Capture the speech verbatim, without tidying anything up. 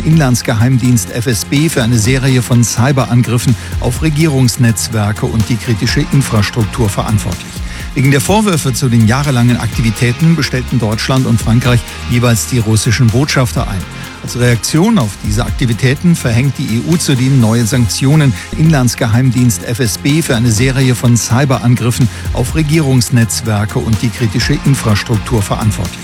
Inlandsgeheimdienst F S B für eine Serie von Cyberangriffen auf Regierungsnetzwerke und die kritische Infrastruktur verantwortlich. Wegen der Vorwürfe zu den jahrelangen Aktivitäten bestellten Deutschland und Frankreich jeweils die russischen Botschafter ein. Als Reaktion auf diese Aktivitäten verhängt die E U zudem neue Sanktionen. Inlandsgeheimdienst F S B für eine Serie von Cyberangriffen auf Regierungsnetzwerke und die kritische Infrastruktur verantwortlich.